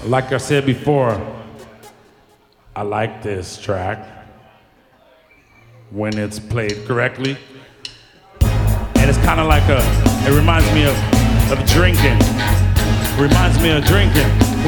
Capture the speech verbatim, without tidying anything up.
Like I said before, I like this track when it's played correctly. And it's kind of like a, it reminds me of, of drinking. It reminds me of drinking.